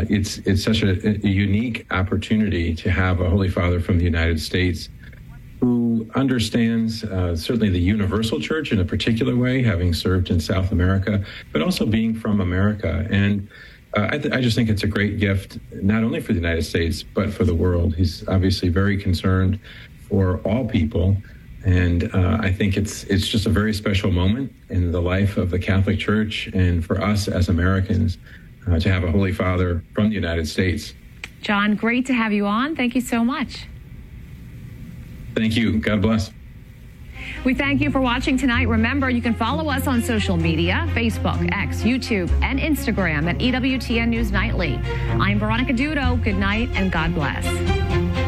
it's such a unique opportunity to have a Holy Father from the United States who understands certainly the universal church in a particular way, having served in South America, but also being from America. And I just think it's a great gift, not only for the United States, but for the world. He's obviously very concerned for all people. And I think it's just a very special moment in the life of the Catholic Church and for us as Americans to have a Holy Father from the United States. John, great to have you on. Thank you so much. Thank you. God bless. We thank you for watching tonight. Remember, you can follow us on social media, Facebook, X, YouTube, and Instagram at EWTN News Nightly. I'm Veronica Dudo. Good night and God bless.